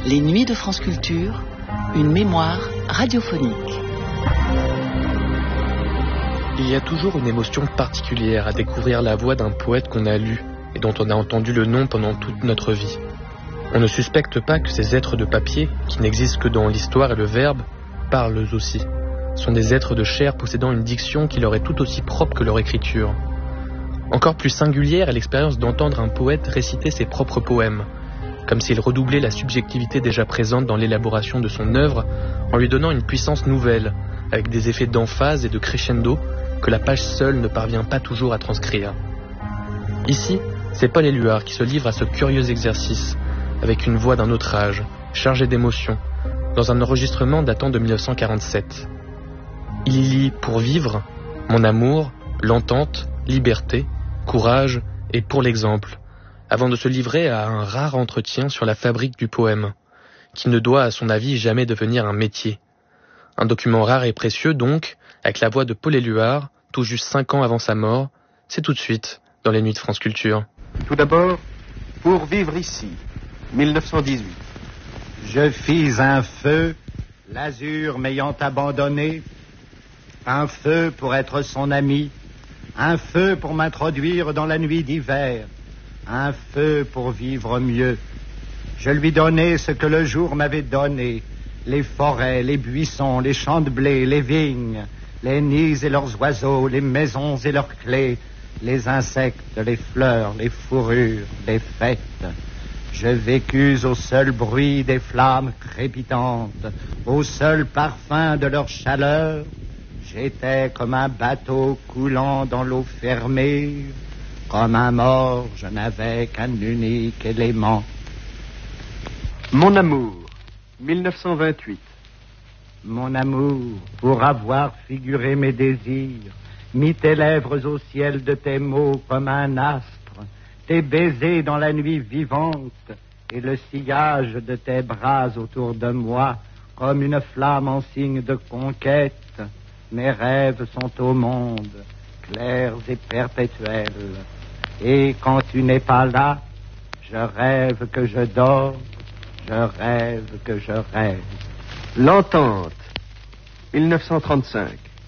Les Nuits de France Culture, une mémoire radiophonique. Il y a toujours une émotion particulière à découvrir la voix d'un poète qu'on a lu et dont on a entendu le nom pendant toute notre vie. On ne suspecte pas que ces êtres de papier, qui n'existent que dans l'histoire et le verbe, parlent aussi. Sont des êtres de chair possédant une diction qui leur est tout aussi propre que leur écriture. Encore plus singulière est l'expérience d'entendre un poète réciter ses propres poèmes, comme s'il redoublait la subjectivité déjà présente dans l'élaboration de son œuvre en lui donnant une puissance nouvelle, avec des effets d'emphase et de crescendo que la page seule ne parvient pas toujours à transcrire. Ici, c'est Paul Éluard qui se livre à ce curieux exercice, avec une voix d'un autre âge, chargée d'émotion, dans un enregistrement datant de 1947. Il y lit « Pour vivre »,« Mon amour »,« L'entente »,« Liberté »,« Courage » et « Pour l'exemple », avant de se livrer à un rare entretien sur la fabrique du poème, qui ne doit, à son avis, jamais devenir un métier. Un document rare et précieux, donc, avec la voix de Paul Éluard, tout juste 5 ans avant sa mort. C'est tout de suite dans les Nuits de France Culture. Tout d'abord, Pour vivre ici, 1918. Je fis un feu, l'azur m'ayant abandonné, un feu pour être son ami, un feu pour m'introduire dans la nuit d'hiver, un feu pour vivre mieux. Je lui donnai ce que le jour m'avait donné, les forêts, les buissons, les champs de blé, les vignes, les nids et leurs oiseaux, les maisons et leurs clés, les insectes, les fleurs, les fourrures, les fêtes. Je vécus au seul bruit des flammes crépitantes, au seul parfum de leur chaleur. J'étais comme un bateau coulant dans l'eau fermée. Comme un mort, je n'avais qu'un unique élément. Mon amour, 1928. Mon amour, pour avoir figuré mes désirs, mis tes lèvres au ciel de tes mots comme un astre, tes baisers dans la nuit vivante, et le sillage de tes bras autour de moi, comme une flamme en signe de conquête. Mes rêves sont au monde, clairs et perpétuels. Et quand tu n'es pas là, je rêve que je dors, je rêve que je rêve. L'entente, 1935.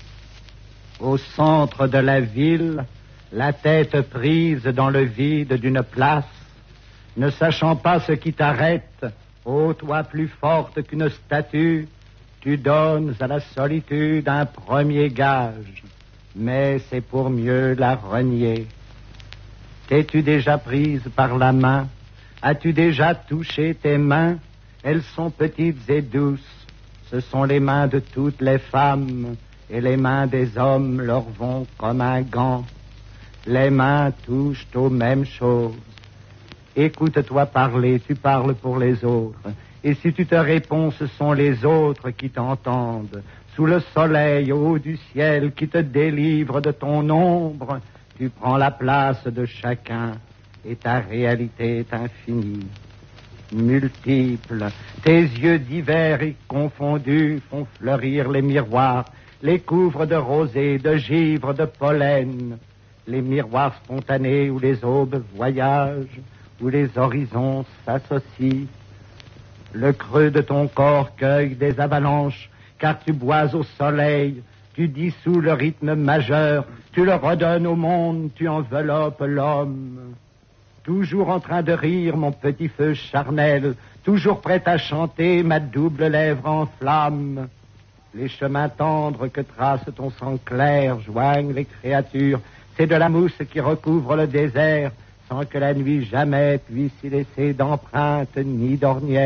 Au centre de la ville, la tête prise dans le vide d'une place, ne sachant pas ce qui t'arrête, ô toi plus forte qu'une statue, tu donnes à la solitude un premier gage, mais c'est pour mieux la renier. T'es-tu déjà prise par la main? As-tu déjà touché tes mains? Elles sont petites et douces. Ce sont les mains de toutes les femmes, et les mains des hommes leur vont comme un gant. Les mains touchent aux mêmes choses. Écoute-toi parler, tu parles pour les autres. Et si tu te réponds, ce sont les autres qui t'entendent. Sous le soleil, au haut du ciel, qui te délivre de ton ombre, tu prends la place de chacun, et ta réalité est infinie. Multiple, tes yeux divers et confondus font fleurir les miroirs, les couvrent de rosée, de givre, de pollen, les miroirs spontanés où les aubes voyagent, où les horizons s'associent. Le creux de ton corps cueille des avalanches, car tu bois au soleil, tu dissous le rythme majeur, tu le redonnes au monde, tu enveloppes l'homme. Toujours en train de rire, mon petit feu charnel, toujours prêt à chanter, ma double lèvre en flamme. Les chemins tendres que trace ton sang clair joignent les créatures, c'est de la mousse qui recouvre le désert, sans que la nuit jamais puisse y laisser d'empreintes ni d'ornières.